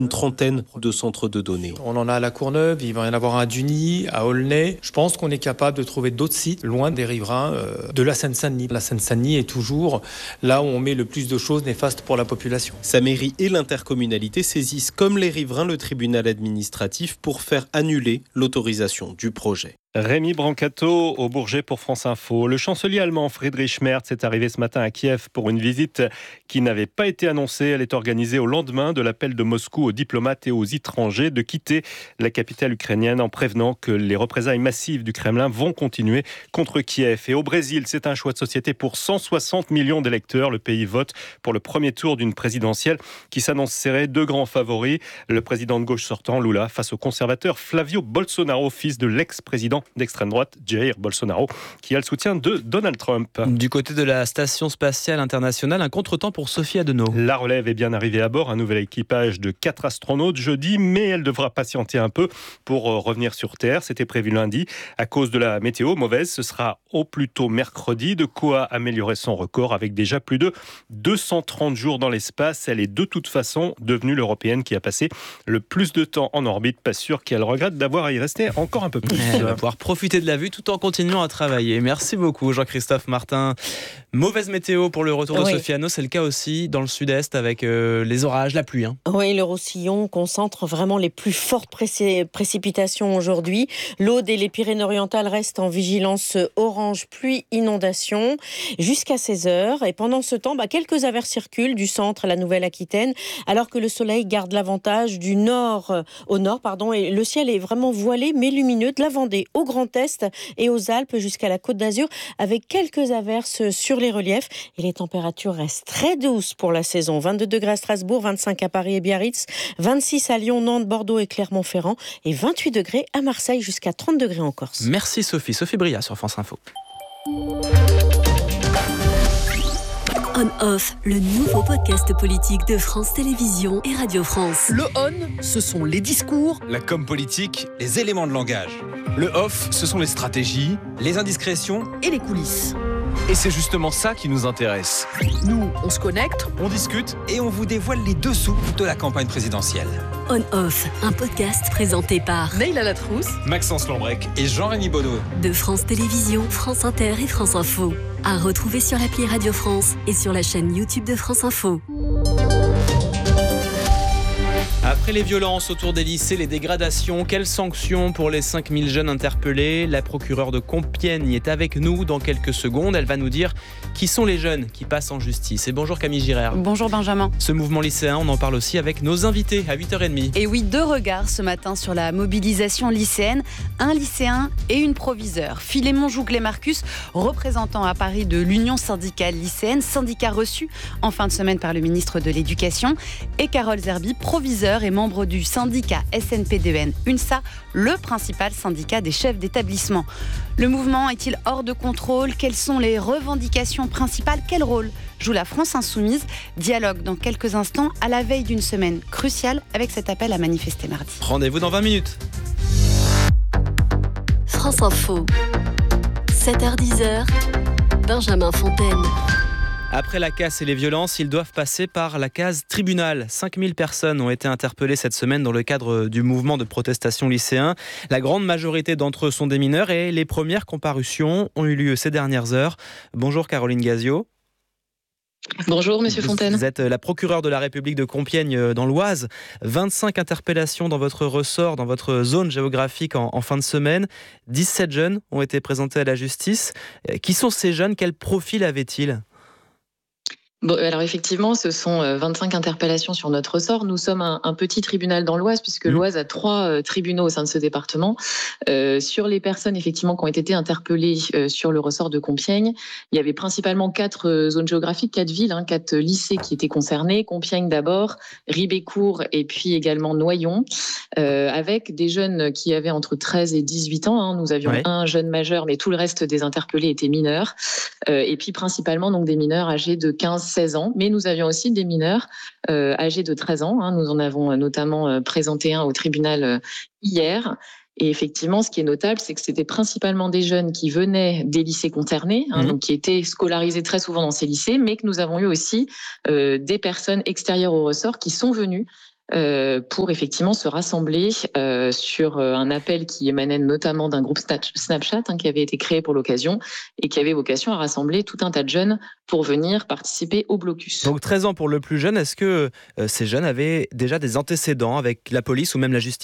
une trentaine de centres de données. On en a à La Courneuve, il va y en avoir un à Duny, à Aulnay. Je pense qu'on est capable de trouver d'autres sites loin des riverains de la Seine-Saint-Denis. La Seine-Saint-Denis est toujours là où on met le plus de choses néfastes pour la population. Sa mairie et l'intercommunalité saisissent comme les riverains le tribunal administratif pour faire annuler l'autorisation du projet. Rémi Brancato au Bourget pour France Info. Le chancelier allemand Friedrich Merz est arrivé ce matin à Kiev pour une visite qui n'avait pas été annoncée. Elle est organisée au lendemain de l'appel de Moscou aux diplomates et aux étrangers de quitter la capitale ukrainienne en prévenant que les représailles massives du Kremlin vont continuer contre Kiev. Et au Brésil, c'est un choix de société pour 160 millions d'électeurs. Le pays vote pour le premier tour d'une présidentielle qui s'annonce serrée. Deux grands favoris, le président de gauche sortant, Lula, face au conservateur Flavio Bolsonaro, fils de l'ex-président d'extrême droite, Jair Bolsonaro, qui a le soutien de Donald Trump. Du côté de la Station spatiale internationale, un contretemps pour Sophie Adenau. La relève est bien arrivée à bord, un nouvel équipage de 4 astronautes jeudi, mais elle devra patienter un peu pour revenir sur Terre. C'était prévu lundi. À cause de la météo mauvaise, ce sera au plus tôt mercredi, de quoi améliorer son record avec déjà plus de 230 jours dans l'espace. Elle est de toute façon devenue l'Européenne qui a passé le plus de temps en orbite. Pas sûr qu'elle regrette d'avoir à y rester encore un peu plus. Elle va pouvoir profiter de la vue tout en continuant à travailler. Merci beaucoup Jean-Christophe Martin. Mauvaise météo pour le retour de Sophie Adenau, c'est le cas aussi dans le sud-est avec les orages, la pluie. Oui, le Roussillon concentre vraiment les plus fortes précipitations aujourd'hui. L'Aude et les Pyrénées-Orientales restent en vigilance orange pluie inondation jusqu'à 16h. Et pendant ce temps, quelques averses circulent du centre à la Nouvelle-Aquitaine, alors que le soleil garde l'avantage du nord au nord. Et le ciel est vraiment voilé mais lumineux de la Vendée au Grand Est et aux Alpes jusqu'à la Côte d'Azur, avec quelques averses sur les reliefs. Et les températures restent très douces pour la saison. 22 degrés à Strasbourg, 25 à Paris et Biarritz, 26 à Lyon, Nantes, Bordeaux et Clermont-Ferrand et 28 degrés à Marseille jusqu'à 30 degrés en Corse. Merci Sophie. Sophie Bria sur France Info. On-Off, le nouveau podcast politique de France Télévisions et Radio France. Le on, ce sont les discours. La com politique, les éléments de langage. Le off, ce sont les stratégies, les indiscrétions et les coulisses. Et c'est justement ça qui nous intéresse. Nous, on se connecte, on discute et on vous dévoile les dessous de la campagne présidentielle. On-Off, un podcast présenté par Neila Latrousse, Maxence Lambrec et Jean-Rémy Bonneau. De France Télévisions, France Inter et France Info. À retrouver sur l'appli Radio France et sur la chaîne YouTube de France Info. Après les violences autour des lycées, les dégradations, quelles sanctions pour les 5000 jeunes interpellés ? La procureure de Compiègne est avec nous dans quelques secondes. Elle va nous dire qui sont les jeunes qui passent en justice. Et bonjour Camille Girard. Bonjour Benjamin. Ce mouvement lycéen, on en parle aussi avec nos invités à 8h30. Et oui, 2 regards ce matin sur la mobilisation lycéenne. Un lycéen et une proviseure. Philémon Jouclet-Marcus, représentant à Paris de l'Union syndicale lycéenne, syndicat reçu en fin de semaine par le ministre de l'Éducation. Et Carole Zerbi, proviseure et membre du syndicat SNPDEN UNSA, le principal syndicat des chefs d'établissement. Le mouvement est-il hors de contrôle ? Quelles sont les revendications principales ? Quel rôle joue la France insoumise ? Dialogue dans quelques instants à la veille d'une semaine cruciale avec cet appel à manifester mardi. Rendez-vous dans 20 minutes. France Info, 7h-10h, Benjamin Fontaine. Après la casse et les violences, ils doivent passer par la case tribunal. 5000 personnes ont été interpellées cette semaine dans le cadre du mouvement de protestation lycéen. La grande majorité d'entre eux sont des mineurs et les premières comparutions ont eu lieu ces dernières heures. Bonjour Caroline Gazio. Bonjour Monsieur Fontaine. Vous êtes la procureure de la République de Compiègne dans l'Oise. 25 interpellations dans votre ressort, dans votre zone géographique en fin de semaine. 17 jeunes ont été présentés à la justice. Qui sont ces jeunes ? Quel profil avaient-ils ? Bon, alors effectivement, ce sont 25 interpellations sur notre ressort. Nous sommes un petit tribunal dans l'Oise, puisque l'Oise a 3 tribunaux au sein de ce département. Sur les personnes effectivement qui ont été interpellées sur le ressort de Compiègne, il y avait principalement 4 zones géographiques, 4 villes, 4 lycées qui étaient concernés. Compiègne d'abord, Ribécourt et puis également Noyon, avec des jeunes qui avaient entre 13 et 18 ans. Nous avions un jeune majeur, mais tout le reste des interpellés étaient mineurs. Et puis principalement donc des mineurs âgés de 15-16 ans, mais nous avions aussi des mineurs âgés de 13 ans. Nous en avons notamment présenté un au tribunal hier. Et effectivement, ce qui est notable, c'est que c'était principalement des jeunes qui venaient des lycées concernés, donc qui étaient scolarisés très souvent dans ces lycées, mais que nous avons eu aussi des personnes extérieures au ressort qui sont venues pour effectivement se rassembler sur un appel qui émanait notamment d'un groupe Snapchat qui avait été créé pour l'occasion et qui avait vocation à rassembler tout un tas de jeunes pour venir participer au blocus. Donc 13 ans pour le plus jeune, est-ce que ces jeunes avaient déjà des antécédents avec la police ou même la justice ?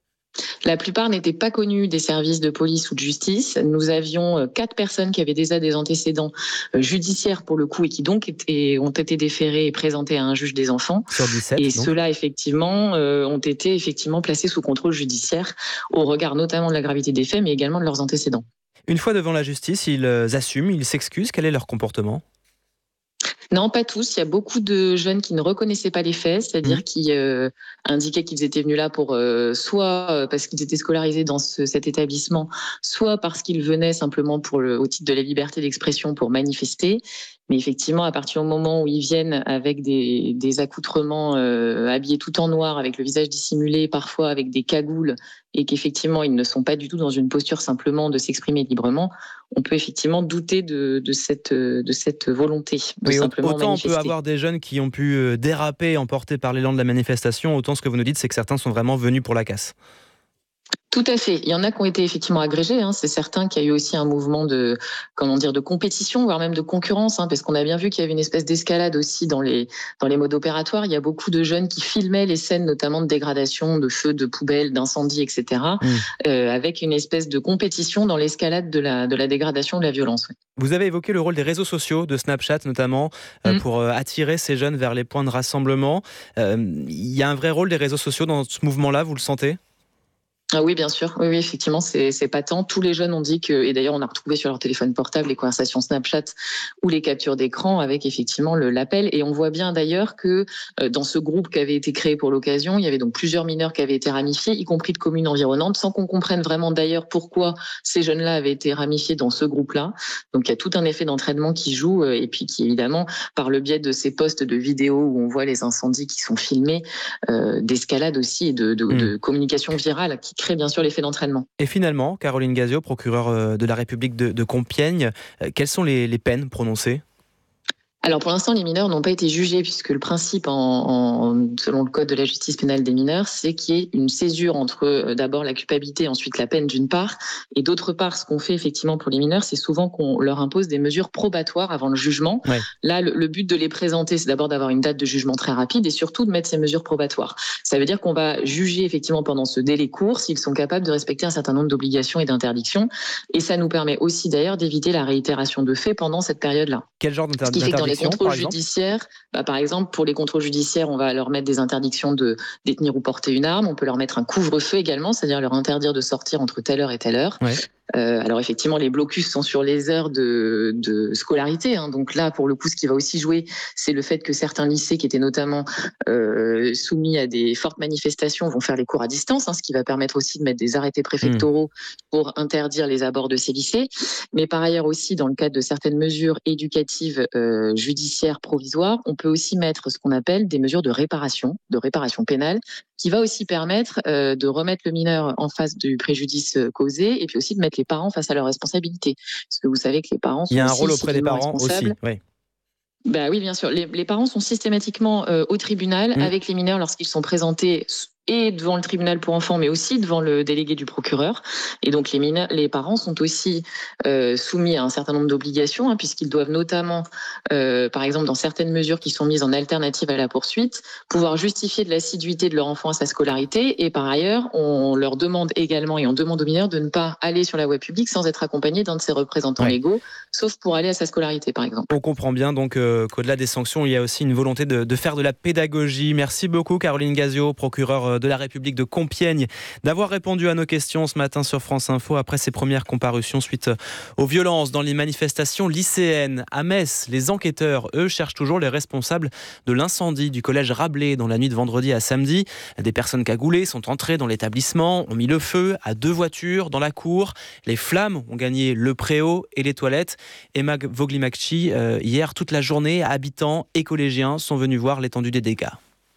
La plupart n'étaient pas connus des services de police ou de justice. Nous avions 4 personnes qui avaient déjà des antécédents judiciaires pour le coup et qui donc ont été déférés et présentés à un juge des enfants. Sur 17, et ceux-là, effectivement, ont été effectivement placés sous contrôle judiciaire au regard notamment de la gravité des faits, mais également de leurs antécédents. Une fois devant la justice, ils assument, ils s'excusent. Quel est leur comportement ? Non, pas tous. Il y a beaucoup de jeunes qui ne reconnaissaient pas les faits, c'est-à-dire qui indiquaient qu'ils étaient venus là pour soit parce qu'ils étaient scolarisés dans cet établissement, soit parce qu'ils venaient simplement au titre de la liberté d'expression pour manifester. Mais effectivement, à partir du moment où ils viennent avec des accoutrements habillés tout en noir, avec le visage dissimulé, parfois avec des cagoules, et qu'effectivement, ils ne sont pas du tout dans une posture simplement de s'exprimer librement, on peut effectivement douter de cette volonté de simplement autant manifester. On peut avoir des jeunes qui ont pu déraper, emportés par l'élan de la manifestation, autant ce que vous nous dites, c'est que certains sont vraiment venus pour la casse. Tout à fait. Il y en a qui ont été effectivement agrégés. C'est certain qu'il y a eu aussi un mouvement de compétition, voire même de concurrence, parce qu'on a bien vu qu'il y avait une espèce d'escalade aussi dans les modes opératoires. Il y a beaucoup de jeunes qui filmaient les scènes, notamment de dégradation, de feux, de poubelles, d'incendies, etc., avec une espèce de compétition dans l'escalade de la dégradation, de la violence. Oui. Vous avez évoqué le rôle des réseaux sociaux, de Snapchat notamment, pour attirer ces jeunes vers les points de rassemblement. Il y a un vrai rôle des réseaux sociaux dans ce mouvement-là, vous le sentez ? Ah oui, bien sûr. Oui, effectivement, c'est patent. Tous les jeunes ont dit que, et d'ailleurs, on a retrouvé sur leur téléphone portable les conversations Snapchat ou les captures d'écran avec effectivement l'appel. Et on voit bien d'ailleurs que dans ce groupe qui avait été créé pour l'occasion, il y avait donc plusieurs mineurs qui avaient été ramifiés, y compris de communes environnantes, sans qu'on comprenne vraiment d'ailleurs pourquoi ces jeunes-là avaient été ramifiés dans ce groupe-là. Donc il y a tout un effet d'entraînement qui joue et puis qui évidemment, par le biais de ces posts de vidéos où on voit les incendies qui sont filmés, d'escalade aussi et de communication virale qui crée bien sûr l'effet d'entraînement. Et finalement, Caroline Gazio, procureure de la République de Compiègne, quelles sont les peines prononcées ? Alors pour l'instant, les mineurs n'ont pas été jugés puisque le principe, selon le code de la justice pénale des mineurs, c'est qu'il y ait une césure entre d'abord la culpabilité, ensuite la peine d'une part, et d'autre part, ce qu'on fait effectivement pour les mineurs, c'est souvent qu'on leur impose des mesures probatoires avant le jugement. Ouais. Là, le but de les présenter, c'est d'abord d'avoir une date de jugement très rapide et surtout de mettre ces mesures probatoires. Ça veut dire qu'on va juger effectivement pendant ce délai court s'ils sont capables de respecter un certain nombre d'obligations et d'interdictions, et ça nous permet aussi d'ailleurs d'éviter la réitération de faits pendant cette période-là. Quel genre d'interdiction ? Les contrôles judiciaires, par exemple, pour les contrôles judiciaires, on va leur mettre des interdictions de détenir ou porter une arme. On peut leur mettre un couvre-feu également, c'est-à-dire leur interdire de sortir entre telle heure et telle heure. Ouais. Alors effectivement, les blocus sont sur les heures de scolarité. Donc là, pour le coup, ce qui va aussi jouer, c'est le fait que certains lycées qui étaient notamment soumis à des fortes manifestations vont faire les cours à distance, ce qui va permettre aussi de mettre des arrêtés préfectoraux pour interdire les abords de ces lycées. Mais par ailleurs aussi, dans le cadre de certaines mesures éducatives judiciaires provisoires, on peut aussi mettre ce qu'on appelle des mesures de réparation pénale, qui va aussi permettre de remettre le mineur en face du préjudice causé et puis aussi de mettre les parents face à leurs responsabilités. Parce que vous savez que les parents sont... Il y a un rôle auprès des parents aussi, oui. Oui, bien sûr. Les parents sont systématiquement au tribunal avec les mineurs lorsqu'ils sont présentés et devant le tribunal pour enfants, mais aussi devant le délégué du procureur. Et donc les parents sont aussi soumis à un certain nombre d'obligations, puisqu'ils doivent notamment, par exemple, dans certaines mesures qui sont mises en alternative à la poursuite, pouvoir justifier de l'assiduité de leur enfant à sa scolarité. Et par ailleurs, on leur demande également, et on demande aux mineurs de ne pas aller sur la voie publique sans être accompagné d'un de ses représentants légaux, sauf pour aller à sa scolarité, par exemple. On comprend bien donc qu'au-delà des sanctions, il y a aussi une volonté de faire de la pédagogie. Merci beaucoup, Caroline Gazio, procureure de la République de Compiègne, d'avoir répondu à nos questions ce matin sur France Info après ses premières comparutions suite aux violences dans les manifestations lycéennes. À Metz, les enquêteurs, eux, cherchent toujours les responsables de l'incendie du collège Rabelais dans la nuit de vendredi à samedi. Des personnes cagoulées sont entrées dans l'établissement, ont mis le feu à 2 voitures dans la cour. Les flammes ont gagné le préau et les toilettes. Emma Voglimakchi, hier, toute la journée, habitants et collégiens sont venus voir l'étendue des dégâts.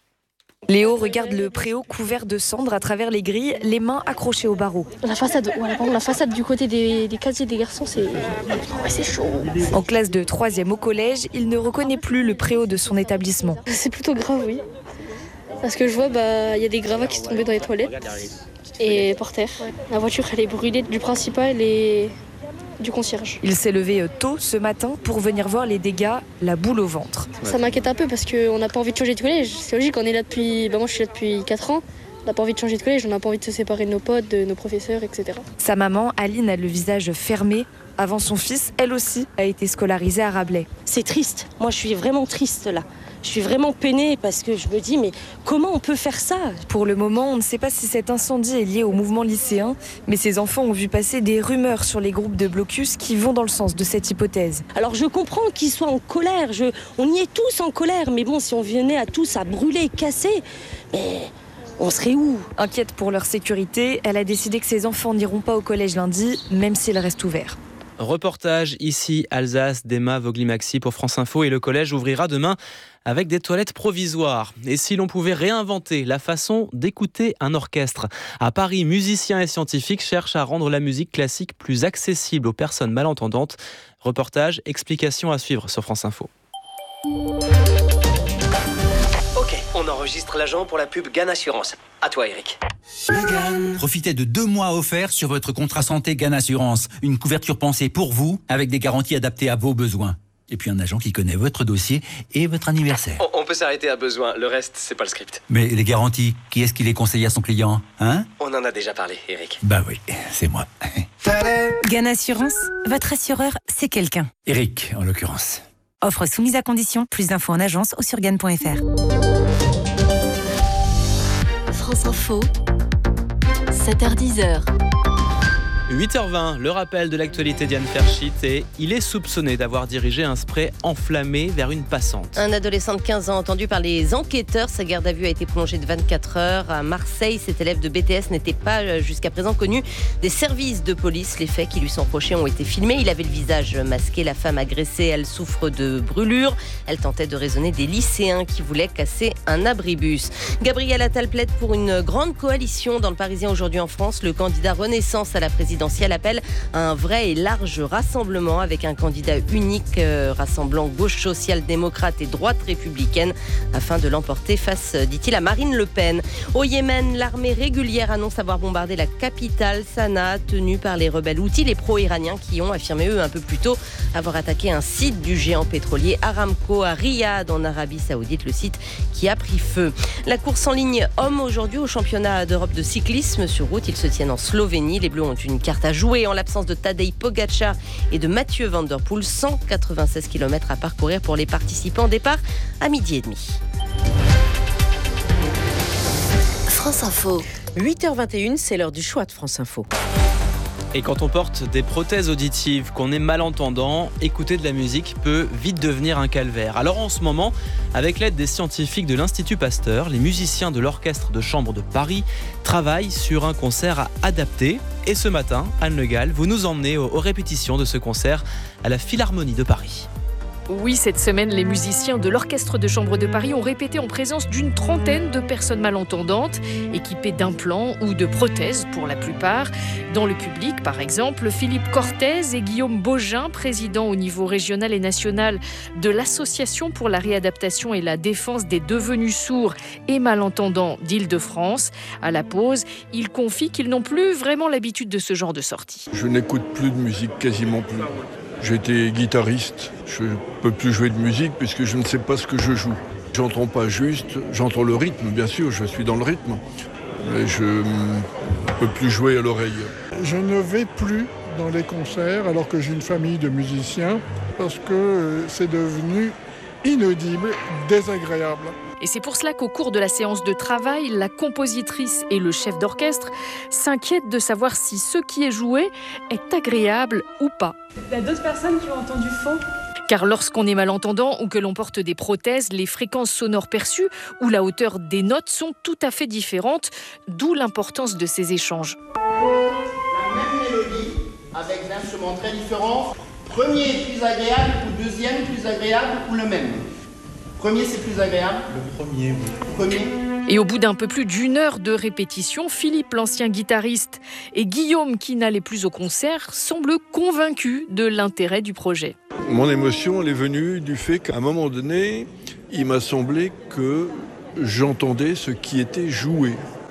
Léo regarde le préau couvert de cendres à travers les grilles, les mains accrochées aux barreaux. La façade du côté des casiers des garçons, c'est chaud. En classe de 3e au collège, il ne reconnaît plus le préau de son établissement. C'est plutôt grave, oui. Parce que je vois, y a des gravats qui sont tombés dans les toilettes et par terre. La voiture, elle est brûlée du principal et du concierge. Il s'est levé tôt ce matin pour venir voir les dégâts, la boule au ventre. Ça m'inquiète un peu parce qu'on n'a pas envie de changer de collège. C'est logique, on est là depuis... moi, je suis là depuis 4 ans. On n'a pas envie de changer de collège, on n'a pas envie de se séparer de nos potes, de nos professeurs, etc. Sa maman, Aline, a le visage fermé. Avant son fils, elle aussi a été scolarisée à Rabelais. C'est triste. Moi, je suis vraiment triste là. Je suis vraiment peinée parce que je me dis, mais comment on peut faire ça ? Pour le moment, on ne sait pas si cet incendie est lié au mouvement lycéen, mais ces enfants ont vu passer des rumeurs sur les groupes de blocus qui vont dans le sens de cette hypothèse. Alors je comprends qu'ils soient en colère, on y est tous en colère, mais bon, si on venait à tous à brûler, casser, mais on serait où ? Inquiète pour leur sécurité, elle a décidé que ses enfants n'iront pas au collège lundi, même s'il reste ouvert. Reportage ici, Alsace, d'Emma Vogli-Maxi pour France Info, et le collège ouvrira demain avec des toilettes provisoires. Et si l'on pouvait réinventer la façon d'écouter un orchestre ? À Paris, musiciens et scientifiques cherchent à rendre la musique classique plus accessible aux personnes malentendantes. Reportage, explication à suivre sur France Info. Ok, on enregistre l'agent pour la pub GAN Assurance. À toi, Eric. Profitez de 2 mois offerts sur votre contrat santé GAN Assurance. Une couverture pensée pour vous, avec des garanties adaptées à vos besoins. Et puis un agent qui connaît votre dossier et votre anniversaire. On peut s'arrêter à besoin, le reste, c'est pas le script. Mais les garanties, qui est-ce qui les conseille à son client, hein ? On en a déjà parlé, Eric. Bah oui, c'est moi. GAN Assurance, votre assureur, c'est quelqu'un. Eric, en l'occurrence. Offre soumise à condition, plus d'infos en agence ou sur GAN.fr. France Info, 7h-10h. 8h20, le rappel de l'actualité d'Yann Ferchit, et il est soupçonné d'avoir dirigé un spray enflammé vers une passante. Un adolescent de 15 ans entendu par les enquêteurs, sa garde à vue a été prolongée de 24 heures. À Marseille, cet élève de BTS n'était pas jusqu'à présent connu des services de police. Les faits qui lui sont reprochés ont été filmés. Il avait le visage masqué, la femme agressée, elle souffre de brûlures. Elle tentait de raisonner des lycéens qui voulaient casser un abribus. Gabriel Attal plaide pour une grande coalition dans le Parisien aujourd'hui en France. Le candidat Renaissance à la présidentielle appelle à un vrai et large rassemblement avec un candidat unique rassemblant gauche social-démocrate et droite républicaine afin de l'emporter face, dit-il, à Marine Le Pen. Au Yémen, l'armée régulière annonce avoir bombardé la capitale Sanaa, tenue par les rebelles houthis, les pro-iraniens qui ont affirmé eux un peu plus tôt avoir attaqué un site du géant pétrolier Aramco à Riyad en Arabie Saoudite, le site qui a pris feu. La course en ligne homme aujourd'hui au championnat d'Europe de cyclisme sur route, ils se tiennent en Slovénie. Les Bleus ont une carte à jouer en l'absence de Tadej Pogačar et de Mathieu Van Der Poel. 196 km à parcourir pour les participants. Départ à 12h30. France Info. 8h21, c'est l'heure du choix de France Info. Et quand on porte des prothèses auditives, qu'on est malentendant, écouter de la musique peut vite devenir un calvaire. Alors en ce moment, avec l'aide des scientifiques de l'Institut Pasteur, les musiciens de l'Orchestre de Chambre de Paris travaillent sur un concert adapté. Et ce matin, Anne Le Gall, vous nous emmenez aux répétitions de ce concert à la Philharmonie de Paris. Oui, cette semaine, les musiciens de l'Orchestre de Chambre de Paris ont répété en présence d'une trentaine de personnes malentendantes, équipées d'implants ou de prothèses pour la plupart. Dans le public, par exemple, Philippe Cortez et Guillaume Baugin, présidents au niveau régional et national de l'Association pour la réadaptation et la défense des devenus sourds et malentendants d'Île-de-France. À la pause, ils confient qu'ils n'ont plus vraiment l'habitude de ce genre de sortie. Je n'écoute plus de musique, quasiment plus. J'étais guitariste, je ne peux plus jouer de musique puisque je ne sais pas ce que je joue. J'entends pas juste, j'entends le rythme, bien sûr, je suis dans le rythme, mais je ne peux plus jouer à l'oreille. Je ne vais plus dans les concerts alors que j'ai une famille de musiciens parce que c'est devenu inaudible, désagréable. Et c'est pour cela qu'au cours de la séance de travail, la compositrice et le chef d'orchestre s'inquiètent de savoir si ce qui est joué est agréable ou pas. Il y a d'autres personnes qui ont entendu faux. Car lorsqu'on est malentendant ou que l'on porte des prothèses, les fréquences sonores perçues ou la hauteur des notes sont tout à fait différentes, d'où l'importance de ces échanges. La même mélodie avec un instrument très différent. Premier est plus agréable ou deuxième plus agréable ou le même? Premier, c'est plus agréable. Le premier, oui. Premier. Et au bout d'un peu plus d'une heure de répétition, Philippe, l'ancien guitariste, et Guillaume, qui n'allait plus au concert, semblent convaincus de l'intérêt du projet. Mon émotion, elle est venue du fait qu'à un moment donné, il m'a semblé que j'entendais ce qui était joué.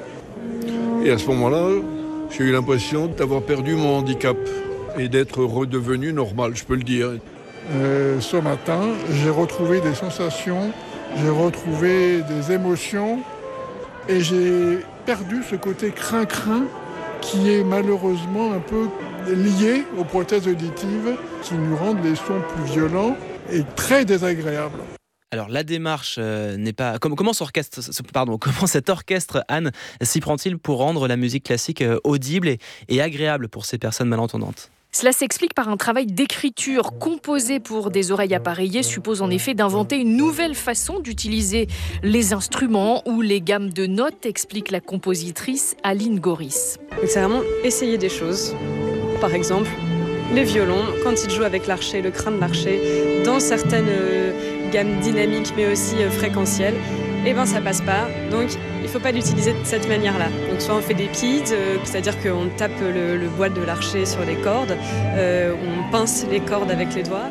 Et à ce moment-là, j'ai eu l'impression d'avoir perdu mon handicap et d'être redevenu normal, je peux le dire. Ce matin, j'ai retrouvé des sensations, j'ai retrouvé des émotions et j'ai perdu ce côté crin-crin qui est malheureusement un peu lié aux prothèses auditives qui nous rendent les sons plus violents et très désagréables. Alors la démarche n'est pas... Comment cet orchestre, Anne, s'y prend-il pour rendre la musique classique audible et agréable pour ces personnes malentendantes ? Cela s'explique par un travail d'écriture. Composé pour des oreilles appareillées suppose en effet d'inventer une nouvelle façon d'utiliser les instruments ou les gammes de notes, explique la compositrice Aline Goris. Donc c'est vraiment essayer des choses. Par exemple, les violons, quand ils jouent avec l'archet, le crin de l'archet, dans certaines gammes dynamiques mais aussi fréquentielles, ça passe pas. Donc il ne faut pas l'utiliser de cette manière-là. Donc soit on fait des pides, c'est-à-dire qu'on tape le bois de l'archet sur les cordes, on pince les cordes avec les doigts,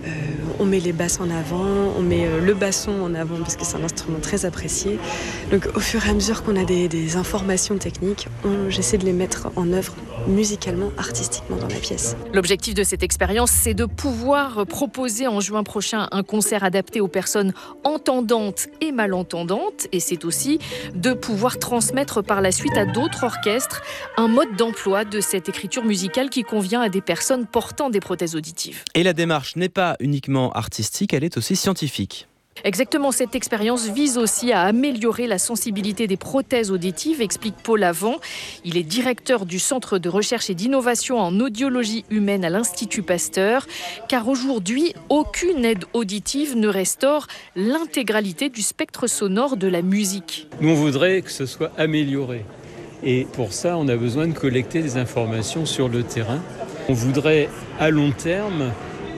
on met les basses en avant, on met le basson en avant parce que c'est un instrument très apprécié. Donc au fur et à mesure qu'on a des informations techniques, j'essaie de les mettre en œuvre musicalement, artistiquement dans la pièce. L'objectif de cette expérience, c'est de pouvoir proposer en juin prochain un concert adapté aux personnes entendantes et malentendantes. Et c'est aussi de pouvoir transmettre par la suite à d'autres orchestres un mode d'emploi de cette écriture musicale qui convient à des personnes portant des prothèses auditives. Et la démarche n'est pas uniquement artistique, elle est aussi scientifique. Exactement, cette expérience vise aussi à améliorer la sensibilité des prothèses auditives, explique Paul Avant. Il est directeur du Centre de recherche et d'innovation en audiologie humaine à l'Institut Pasteur. Car aujourd'hui, aucune aide auditive ne restaure l'intégralité du spectre sonore de la musique. Nous, on voudrait que ce soit amélioré. Et pour ça, on a besoin de collecter des informations sur le terrain. On voudrait, à long terme,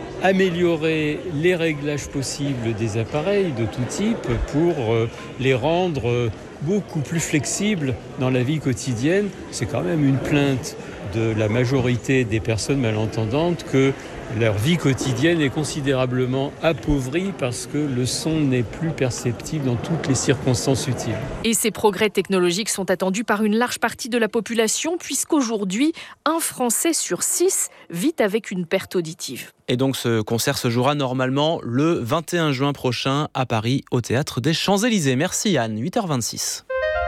améliorer les réglages possibles des appareils de tout type pour les rendre beaucoup plus flexibles dans la vie quotidienne. C'est quand même une plainte de la majorité des personnes malentendantes que leur vie quotidienne est considérablement appauvrie parce que le son n'est plus perceptible dans toutes les circonstances utiles. Et ces progrès technologiques sont attendus par une large partie de la population puisqu'aujourd'hui, un Français sur 6 vit avec une perte auditive. Et donc ce concert se jouera normalement le 21 juin prochain à Paris au Théâtre des Champs-Élysées. Merci Anne, 8h26.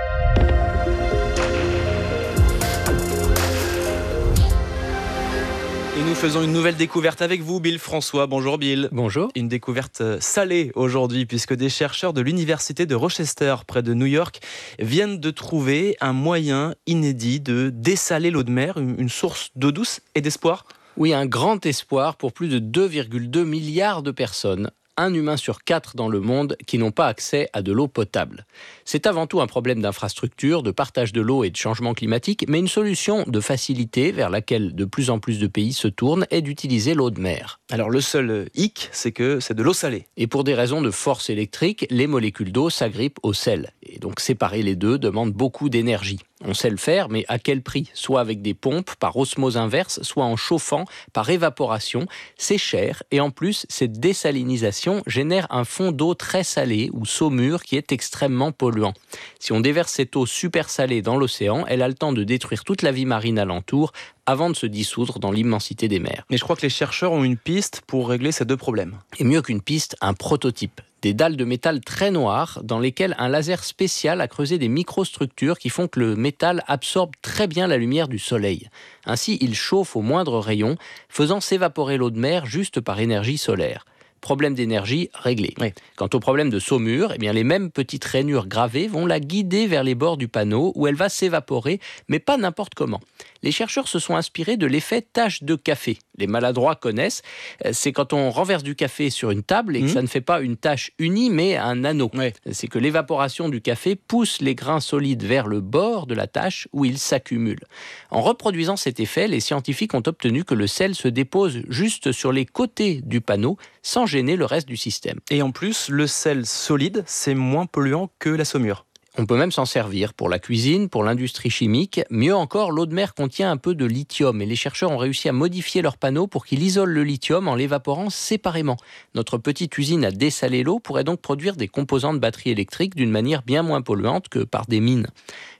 Et nous faisons une nouvelle découverte avec vous, Bill François. Bonjour Bill. Bonjour. Une découverte salée aujourd'hui puisque des chercheurs de l'université de Rochester, près de New York, viennent de trouver un moyen inédit de dessaler l'eau de mer, une source d'eau douce et d'espoir. Oui, un grand espoir pour plus de 2,2 milliards de personnes. Un humain sur 4 dans le monde qui n'ont pas accès à de l'eau potable. C'est avant tout un problème d'infrastructure, de partage de l'eau et de changement climatique, mais une solution de facilité vers laquelle de plus en plus de pays se tournent est d'utiliser l'eau de mer. Alors le seul hic, c'est que c'est de l'eau salée. Et pour des raisons de force électrique, les molécules d'eau s'agrippent au sel. Et donc séparer les deux demande beaucoup d'énergie. On sait le faire, mais à quel prix ? Soit avec des pompes, par osmose inverse, soit en chauffant, par évaporation. C'est cher et en plus, cette désalinisation génère un fond d'eau très salé ou saumure qui est extrêmement polluant. Si on déverse cette eau super salée dans l'océan, elle a le temps de détruire toute la vie marine alentour avant de se dissoudre dans l'immensité des mers. Mais je crois que les chercheurs ont une piste pour régler ces deux problèmes. Et mieux qu'une piste, un prototype. Des dalles de métal très noires dans lesquelles un laser spécial a creusé des microstructures qui font que le métal absorbe très bien la lumière du soleil. Ainsi, il chauffe au moindre rayon, faisant s'évaporer l'eau de mer juste par énergie solaire. Problème d'énergie réglé. Oui. Quant au problème de saumure, les mêmes petites rainures gravées vont la guider vers les bords du panneau où elle va s'évaporer, mais pas n'importe comment. Les chercheurs se sont inspirés de l'effet tache de café. Les maladroits connaissent. C'est quand on renverse du café sur une table et que ça ne fait pas une tache unie, mais un anneau. Ouais. C'est que l'évaporation du café pousse les grains solides vers le bord de la tache où ils s'accumulent. En reproduisant cet effet, les scientifiques ont obtenu que le sel se dépose juste sur les côtés du panneau, sans gêner le reste du système. Et en plus, le sel solide, c'est moins polluant que la saumure. On peut même s'en servir pour la cuisine, pour l'industrie chimique. Mieux encore, l'eau de mer contient un peu de lithium et les chercheurs ont réussi à modifier leur panneau pour qu'il isole le lithium en l'évaporant séparément. Notre petite usine à dessaler l'eau pourrait donc produire des composants de batteries électriques d'une manière bien moins polluante que par des mines.